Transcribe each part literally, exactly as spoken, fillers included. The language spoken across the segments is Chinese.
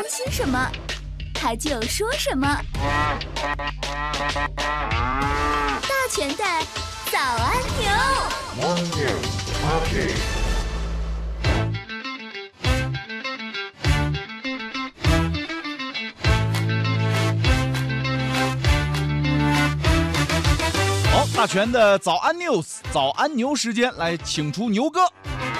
心什么，他就说什么。大全的早安牛。 好，大全的早安 news， 早安牛时间，来请出牛哥。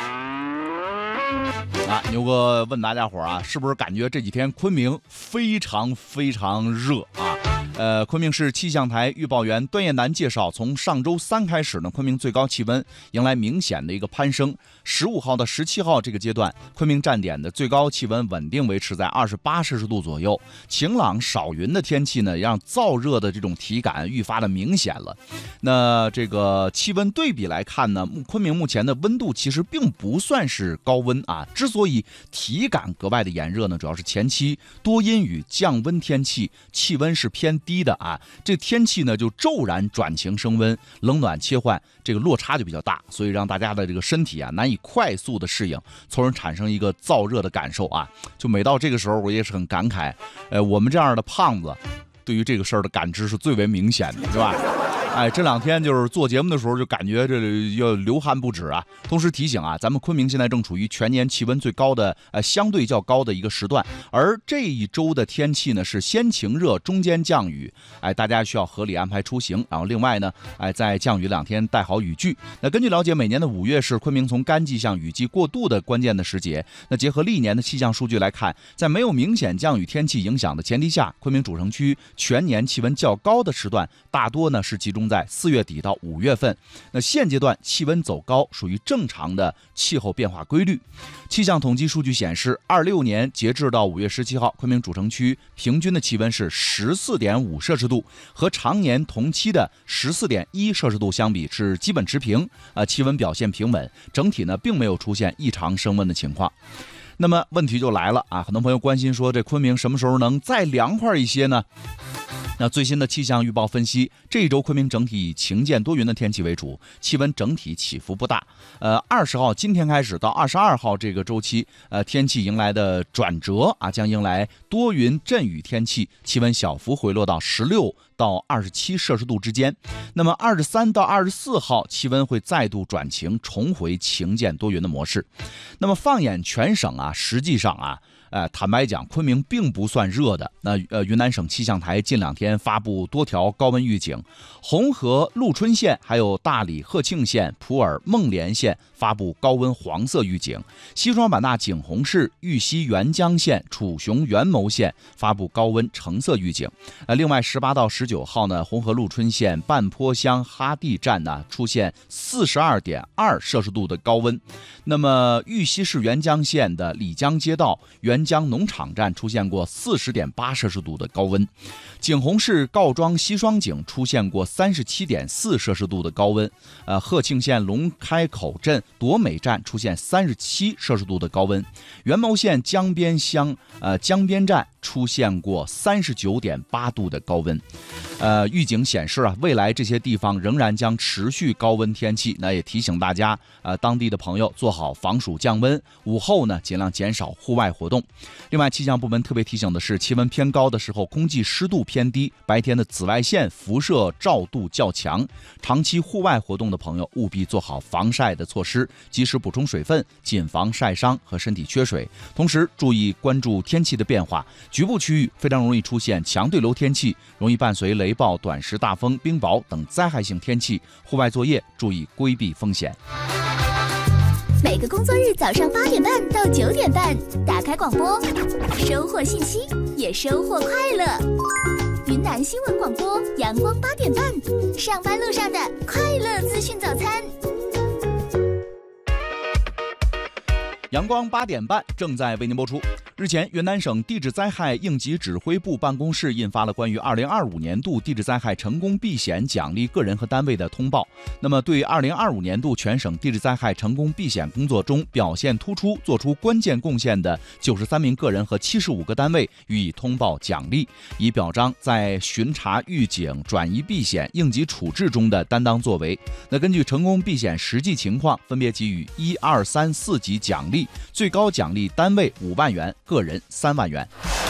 啊，牛哥问大家伙啊，是不是感觉这几天昆明非常非常热啊？呃，昆明市气象台预报员段叶楠介绍，从上周三开始呢，昆明最高气温迎来明显的一个攀升。十五号到十七号这个阶段，昆明站点的最高气温稳定维持在二十八摄氏度左右。晴朗少云的天气呢，让燥热的这种体感愈发的明显了。那这个气温对比来看呢，昆明目前的温度其实并不算是高温啊。之所以体感格外的炎热呢，主要是前期多阴雨降温天气，气温是偏低的啊，这天气呢就骤然转晴升温，冷暖切换，这个落差就比较大，所以让大家的这个身体啊难以快速的适应，从而产生一个燥热的感受啊。就每到这个时候，我也是很感慨，呃，我们这样的胖子，对于这个事儿的感知是最为明显的，是吧？哎，这两天就是做节目的时候，就感觉这里要流汗不止啊。同时提醒啊，咱们昆明现在正处于全年气温最高的，呃，相对较高的一个时段。而这一周的天气呢是先晴热，中间降雨，哎，大家需要合理安排出行。然后另外呢，哎，在降雨两天带好雨具。那根据了解，每年的五月是昆明从干季向雨季过渡的关键的时节。那结合历年的气象数据来看，在没有明显降雨天气影响的前提下，昆明主城区全年气温较高的时段，大多呢是集中在四月底到五月份。那现阶段气温走高属于正常的气候变化规律。气象统计数据显示，二六年截至到五月十七号，昆明主城区平均的气温是十四点五摄氏度，和常年同期的十四点一摄氏度相比是基本持平，呃，气温表现平稳，整体呢并没有出现异常升温的情况。那么问题就来了啊，很多朋友关心说，这昆明什么时候能再凉快一些呢？那最新的气象预报分析，这一周昆明整体以晴间多云的天气为主，气温整体起伏不大。呃，二十号今天开始到二十二号这个周期，呃，天气迎来的转折啊，将迎来多云阵雨天气，气温小幅回落到十六到二十七摄氏度之间。那么二十三到二十四号气温会再度转晴，重回晴间多云的模式。那么放眼全省啊，实际上啊。呃，坦白讲，昆明并不算热的。那呃，云南省气象台近两天发布多条高温预警，红河、禄春县、还有大理、鹤庆县、普洱、孟连县发布高温黄色预警，西双版纳景洪市、玉溪沅江县、楚雄元谋县发布高温橙色预警。呃，另外十八到十九号呢，红河禄春县半坡乡哈地站呢出现四十二点二摄氏度的高温。那么玉溪市沅江县的李江街道沅江农场站出现过四十点八摄氏度的高温，景洪市告庄西双井出现过三十七点四摄氏度的高温，呃，鹤庆县龙开口镇夺美站出现三十七摄氏度的高温，元谋县江边乡呃江边站出现过三十九点八度的高温。呃，预警显示啊，未来这些地方仍然将持续高温天气。那也提醒大家，呃，当地的朋友做好防暑降温，午后呢尽量减少户外活动。另外，气象部门特别提醒的是，气温偏高的时候，空气湿度偏低，白天的紫外线辐射照度较强，长期户外活动的朋友务必做好防晒的措施，及时补充水分，谨防晒伤和身体缺水。同时，注意关注天气的变化，局部区域非常容易出现强对流天气，容易伴随雷暴、短时大风、冰雹等灾害性天气，户外作业注意规避风险。 每个工作日早上八点半到九点半，打开广播，收获信息，也收获快乐。云南新闻广播，阳光八点半，上班路上的快乐资讯早餐。 阳光八点半正在为您播出。日前，云南省地质灾害应急指挥部办公室印发了关于二零二五年度地质灾害成功避险奖励个人和单位的通报。那么，对二零二五年度全省地质灾害成功避险工作中表现突出、做出关键贡献的九十三名个人和七十五个单位予以通报奖励，以表彰在巡查预警、转移避险、应急处置中的担当作为。那根据成功避险实际情况，分别给予一二三四级奖励，最高奖励单位五万元，个人三万元。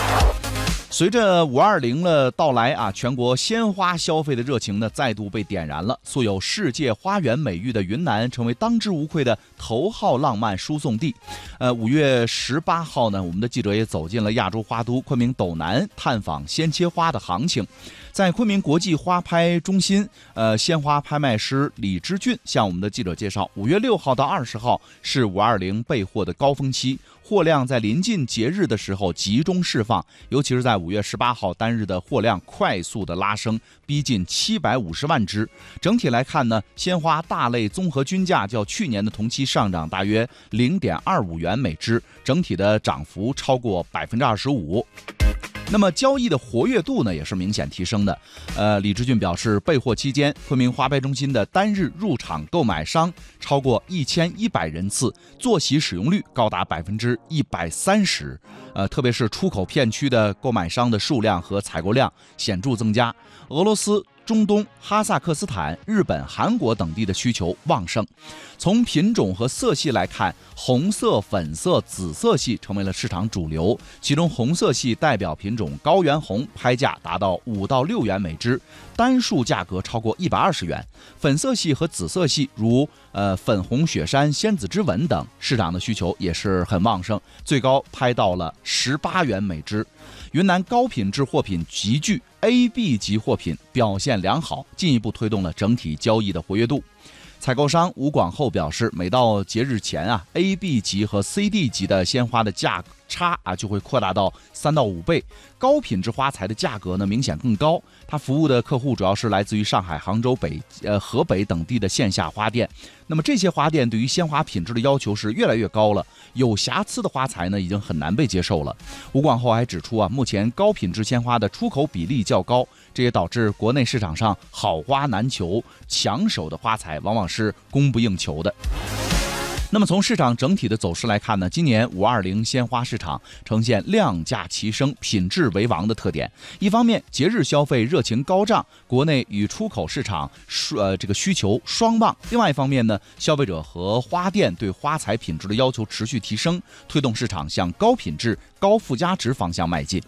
随着五二零的到来啊，全国鲜花消费的热情呢再度被点燃了。素有世界花园美誉的云南，成为当之无愧的头号浪漫输送地。呃，五月十八号呢，我们的记者也走进了亚洲花都昆明斗南，探访鲜切花的行情。在昆明国际花拍中心，呃，鲜花拍卖师李之俊向我们的记者介绍，五月六号到二十号是五二零备货的高峰期。货量在临近节日的时候集中释放，尤其是在五月十八号单日的货量快速的拉升，逼近七百五十万只。整体来看呢，鲜花大类综合均价较去年的同期上涨大约零点二五元每只，整体的涨幅超过百分之二十五。那么交易的活跃度呢，也是明显提升的。呃，李志俊表示，备货期间，昆明花拍中心的单日入场购买商超过一千一百人次，坐席使用率高达百分之一百三十。呃，特别是出口片区的购买商的数量和采购量显著增加。俄罗斯、中东、哈萨克斯坦、日本、韩国等地的需求旺盛。从品种和色系来看，红色、粉色、紫色系成为了市场主流。其中红色系代表品种高原红拍价达到五到六元每只，单数价格超过一百二十元。粉色系和紫色系如呃粉红雪山、仙子之吻等，市场的需求也是很旺盛，最高拍到了十八元每只。云南高品质货品集聚 A B 级货品表现良好，进一步推动了整体交易的活跃度。采购商吴广厚表示，每到节日前啊 ，A B 级和 C D 级的鲜花的价差啊就会扩大到三到五倍，高品质花材的价格呢明显更高。他服务的客户主要是来自于上海、杭州、北呃河北等地的线下花店。那么这些花店对于鲜花品质的要求是越来越高了，有瑕疵的花材呢已经很难被接受了。吴广厚还指出啊，目前高品质鲜花的出口比例较高，这也导致国内市场上好花难求，抢手的花材往往是供不应求的。那么从市场整体的走势来看呢，今年五二零鲜花市场呈现量价齐升、品质为王的特点。一方面，节日消费热情高涨，国内与出口市场呃这个需求双旺；另外一方面呢，消费者和花店对花材品质的要求持续提升，推动市场向高品质、高附加值方向迈进。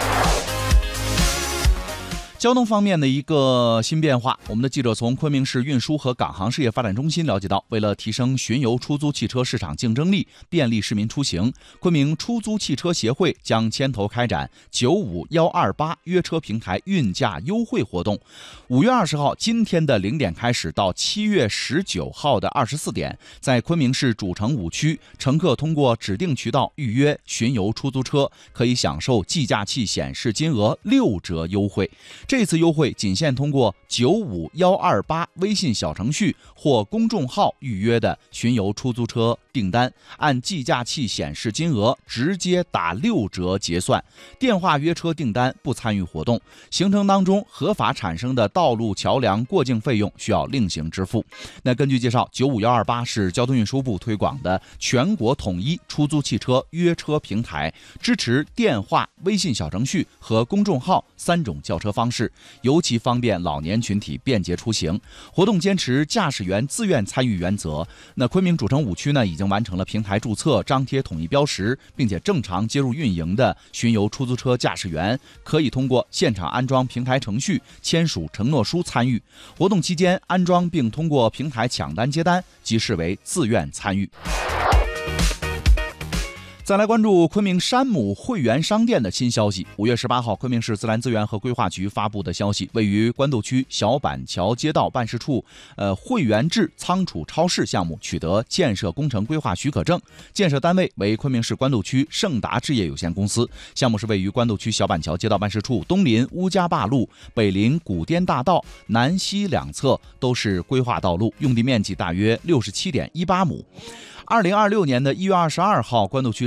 交通方面的一个新变化，我们的记者从昆明市运输和港航事业发展中心了解到，为了提升巡游出租汽车市场竞争力，便利市民出行，昆明出租汽车协会将牵头开展九五一二八约车平台运价优惠活动。五月二十号今天的零点开始到七月十九号的二十四点，在昆明市主城五区，乘客通过指定渠道预约巡游出租车，可以享受计价器显示金额六折优惠。这次优惠仅限通过九五一二八微信小程序或公众号预约的巡游出租车订单，按计价器显示金额直接打六折结算，电话约车订单不参与活动。行程当中合法产生的道路、桥梁过境费用需要另行支付。那根据介绍，九五一二八是交通运输部推广的全国统一出租汽车约车平台，支持电话、微信小程序和公众号三种叫车方式，尤其方便老年群体便捷出行。活动坚持驾驶员自愿参与原则。那昆明主城五区呢，已经完成了平台注册、张贴统一标识，并且正常接入运营的巡游出租车驾驶员，可以通过现场安装平台程序、签署承诺书参与。活动期间安装并通过平台抢单接单，即视为自愿参与。再来关注昆明山姆汇源商店的新消息。五月十八号，昆明市自然资源和规划局发布的消息，位于官渡区小板桥街道办事处呃汇源制仓储超市项目取得建设工程规划许可证，建设单位为昆明市官渡区盛达置业有限公司。项目是位于官渡区小板桥街道办事处，东临乌家坝路，北临古滇大道，南西两侧都是规划道路，用地面积大约六十七点一八亩。二零二六年的一月二十二号，官渡区